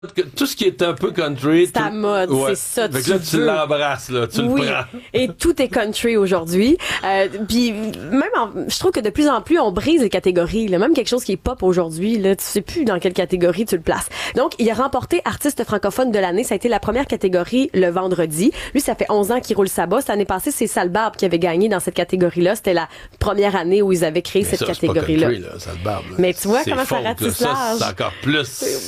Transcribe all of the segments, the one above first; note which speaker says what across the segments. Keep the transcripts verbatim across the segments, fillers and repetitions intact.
Speaker 1: Tout ce qui est un peu country.
Speaker 2: C'est à mode, ouais. C'est ça.
Speaker 1: Fait que là, tu l'embrasses, là, tu
Speaker 2: oui.
Speaker 1: le prends.
Speaker 2: Et tout est country aujourd'hui. Euh, puis même, en, je trouve que de plus en plus, on brise les catégories. Là. Même quelque chose qui est pop aujourd'hui, là, tu sais plus dans quelle catégorie tu le places. Donc, il a remporté artiste francophone de l'année. Ça a été la première catégorie le vendredi. Lui, ça fait onze ans qu'il roule sa bosse. L'année passée, c'est Sale Barbe qui avait gagné dans cette catégorie-là. C'était la première année où ils avaient créé
Speaker 1: mais
Speaker 2: cette
Speaker 1: ça,
Speaker 2: catégorie-là.
Speaker 1: C'est pas country, là, Sale Barbe. Là.
Speaker 2: Mais tu vois
Speaker 1: c'est
Speaker 2: comment
Speaker 1: folk,
Speaker 2: ça ratisse
Speaker 1: là.
Speaker 2: large.
Speaker 1: Ça, c'est encore plus...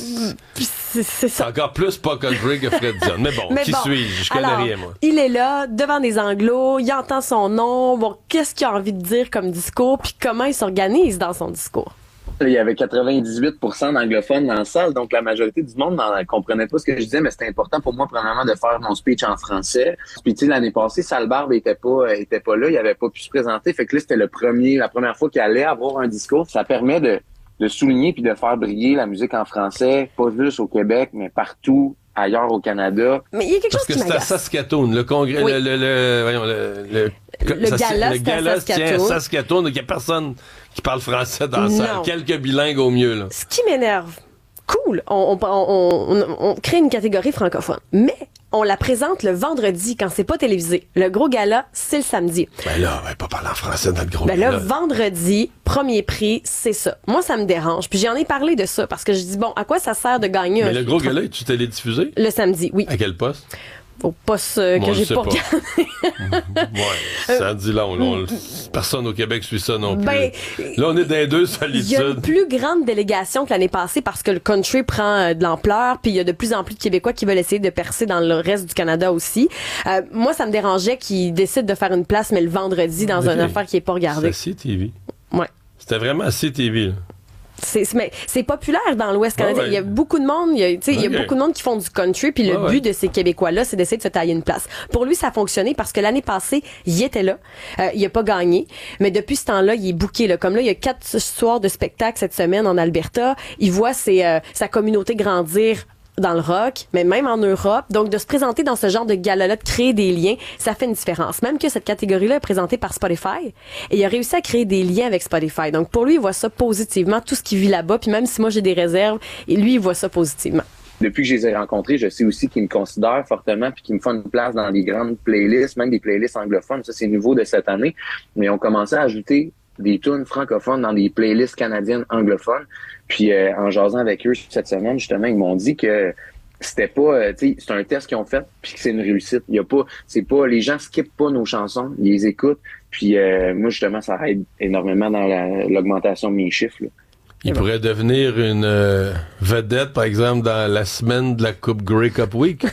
Speaker 2: C'est, c'est ça.
Speaker 1: C'est encore plus pas country que Fred Dion. Mais bon, Mais qui bon, suis-je? Je connais
Speaker 2: alors,
Speaker 1: rien, moi.
Speaker 2: Il est là, devant des anglos, il entend son nom. Bon, qu'est-ce qu'il a envie de dire comme discours, puis comment il s'organise dans son discours?
Speaker 3: Il y avait quatre-vingt-dix-huit pour cent d'anglophones dans la salle, donc la majorité du monde ne comprenait pas ce que je disais, mais c'était important pour moi, premièrement, de faire mon speech en français. Puis, tu sais, l'année passée, Sale Barbe était pas, était pas là, il avait pas pu se présenter. Fait que là, c'était le premier, la première fois qu'il allait avoir un discours. Ça permet de, de souligner puis de faire briller la musique en français, pas juste au Québec, mais partout ailleurs au Canada.
Speaker 2: Mais il y a quelque
Speaker 1: Parce
Speaker 2: chose
Speaker 1: que
Speaker 2: qui
Speaker 1: c'est à
Speaker 2: m'agace.
Speaker 1: Saskatoon, le congrès,
Speaker 2: oui.
Speaker 1: le, le, le, voyons, le, le,
Speaker 2: le
Speaker 1: ça,
Speaker 2: gala,
Speaker 1: le gala
Speaker 2: à Saskatoon.
Speaker 1: tient à Saskatoon, donc il n'y a personne qui parle français dans
Speaker 2: non.
Speaker 1: ça. Quelques bilingues au mieux, là.
Speaker 2: Ce qui m'énerve, cool, on, on, on, on, on crée une catégorie francophone, mais on la présente le vendredi quand c'est pas télévisé. Le gros gala, c'est le samedi.
Speaker 1: Ben là, on va pas parler en français dans le gros
Speaker 2: ben
Speaker 1: gala.
Speaker 2: Ben là, vendredi, premier prix, c'est ça. Moi, ça me dérange. Puis j'en ai parlé de ça parce que je dis, bon, à quoi ça sert de gagner
Speaker 1: mais
Speaker 2: un...
Speaker 1: Mais le gros gala, tu t'es diffusé?
Speaker 2: Le samedi, oui.
Speaker 1: À quel poste?
Speaker 2: Au poste euh,
Speaker 1: bon,
Speaker 2: que j'ai pas, pas.
Speaker 1: regardé. Ouais, ça dit long. Là, on, personne au Québec suit ça non plus.
Speaker 2: Ben,
Speaker 1: là, on est dans les deux solitudes.
Speaker 2: Il y a une plus grande délégation que l'année passée parce que le country prend euh, de l'ampleur, puis il y a de plus en plus de Québécois qui veulent essayer de percer dans le reste du Canada aussi. Euh, moi, ça me dérangeait qu'ils décident de faire une place, mais le vendredi, dans okay. une affaire qui est pas regardée.
Speaker 1: C'est C T V.
Speaker 2: Ouais.
Speaker 1: C'était vraiment C T V, là.
Speaker 2: C'est, c'est, mais c'est populaire dans l'Ouest canadien.
Speaker 1: Ouais, ouais.
Speaker 2: Il y a beaucoup de monde, il y a, okay. il y a beaucoup de monde qui font du country, puis le
Speaker 1: ouais,
Speaker 2: but
Speaker 1: ouais.
Speaker 2: de ces Québécois-là, c'est d'essayer de se tailler une place. Pour lui, ça a fonctionné parce que l'année passée, il était là. Euh, il a pas gagné. Mais depuis ce temps-là, il est booké, là. Comme là, il y a quatre soirs de spectacle cette semaine en Alberta. Il voit ses, euh, sa communauté grandir dans le rock, mais même en Europe. Donc, de se présenter dans ce genre de gala-là, de créer des liens, ça fait une différence. Même que cette catégorie-là est présentée par Spotify, et il a réussi à créer des liens avec Spotify. Donc, pour lui, il voit ça positivement, tout ce qu'il vit là-bas, puis même si moi, j'ai des réserves, et lui, il voit ça positivement.
Speaker 3: Depuis que je les ai rencontrés, je sais aussi qu'ils me considèrent fortement puis qu'ils me font une place dans des grandes playlists, même des playlists anglophones. Ça, c'est nouveau de cette année. Mais on commençait à ajouter des tunes francophones dans des playlists canadiennes anglophones. Puis euh, en jasant avec eux cette semaine, justement, ils m'ont dit que c'était pas, euh, tu sais, c'est un test qu'ils ont fait, puis que c'est une réussite. Il y a pas, c'est pas, les gens skippent pas nos chansons, ils les écoutent. Puis euh, moi, justement, ça aide énormément dans la, l'augmentation de mes chiffres, là.
Speaker 1: Il bon. pourrait devenir une euh, vedette, par exemple, dans la semaine de la Coupe Grey Cup Week.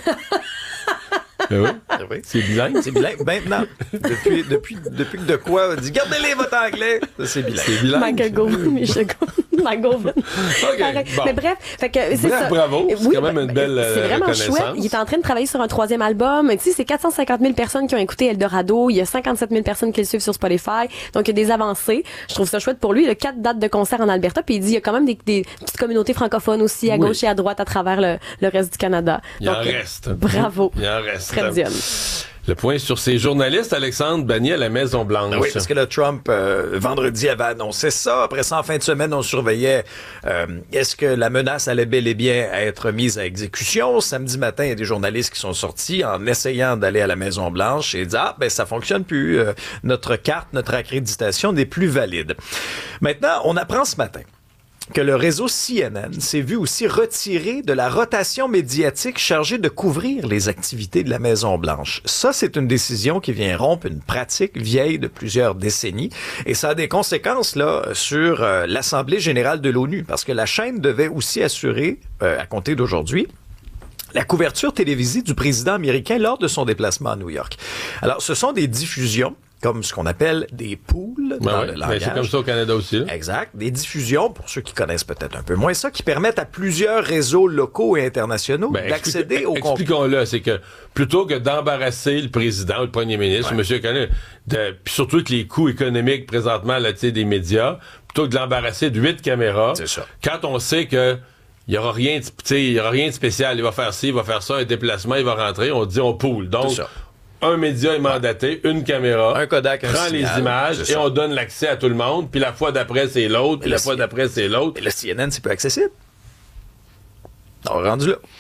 Speaker 1: Oui. oui. C'est bilingue.
Speaker 4: C'est bilingue. Maintenant, depuis, depuis, depuis que de quoi dit gardez-les votre anglais. Ça, c'est bilingue.
Speaker 1: C'est bilingue.
Speaker 2: Michael Govan, Michel Govan.
Speaker 1: Okay, bon.
Speaker 2: Mais bref, fait que c'est
Speaker 1: bref,
Speaker 2: ça.
Speaker 1: Bravo. C'est
Speaker 2: oui,
Speaker 1: quand même une belle
Speaker 2: c'est vraiment
Speaker 1: reconnaissance.
Speaker 2: chouette. Il est en train de travailler sur un troisième album. Tu sais, c'est quatre cent cinquante mille personnes qui ont écouté Eldorado. Il y a cinquante-sept mille personnes qui le suivent sur Spotify. Donc, il y a des avancées. Je trouve ça chouette pour lui. Il a quatre dates de concert en Alberta. Puis il dit, il y a quand même des, des petites communautés francophones aussi à oui. gauche et à droite à travers le, le reste du Canada.
Speaker 1: Il
Speaker 2: Donc,
Speaker 1: en reste.
Speaker 2: Bravo.
Speaker 1: Il en reste.
Speaker 2: Très bien.
Speaker 1: Le point sur ces journalistes, Alexandre banni à la Maison-Blanche.
Speaker 4: Oui, parce que le Trump, euh, vendredi, avait annoncé ça. Après ça, en fin de semaine, on surveillait euh, est-ce que la menace allait bel et bien être mise à exécution. Samedi matin, il y a des journalistes qui sont sortis en essayant d'aller à la Maison-Blanche et disent « Ah, ben ça fonctionne plus. Euh, notre carte, notre accréditation n'est plus valide. » Maintenant, on apprend ce matin que le réseau C N N s'est vu aussi retiré de la rotation médiatique chargée de couvrir les activités de la Maison-Blanche. Ça, c'est une décision qui vient rompre une pratique vieille de plusieurs décennies et ça a des conséquences là sur euh, l'Assemblée générale de l'ONU parce que la chaîne devait aussi assurer, euh, à compter d'aujourd'hui, la couverture télévisée du président américain lors de son déplacement à New York. Alors, ce sont des diffusions comme ce qu'on appelle des pools
Speaker 1: ben
Speaker 4: dans
Speaker 1: ouais,
Speaker 4: le langage.
Speaker 1: Ben c'est comme ça au Canada aussi. Là.
Speaker 4: Exact. Des diffusions, pour ceux qui connaissent peut-être un peu moins ça, qui permettent à plusieurs réseaux locaux et internationaux ben, d'accéder
Speaker 1: explique,
Speaker 4: au contenu.
Speaker 1: Expliquons-le, c'est que plutôt que d'embarrasser le président ou le premier ministre, ouais. M. Kennedy, puis surtout avec les coûts économiques présentement là, des médias, plutôt que de l'embarrasser de huit caméras,
Speaker 4: c'est ça.
Speaker 1: Quand on sait que il y aura rien de, il y aura rien de spécial, il va faire ci, il va faire ça, un déplacement, il va rentrer, on dit on pool. Donc, un média est mandaté, une caméra,
Speaker 4: un Kodak,
Speaker 1: prend
Speaker 4: un
Speaker 1: les
Speaker 4: signal,
Speaker 1: images et on donne l'accès à tout le monde, puis la fois d'après, c'est l'autre, puis la fois d'après, c'est l'autre.
Speaker 4: Et le C N N, c'est peu accessible. Alors, rendu là.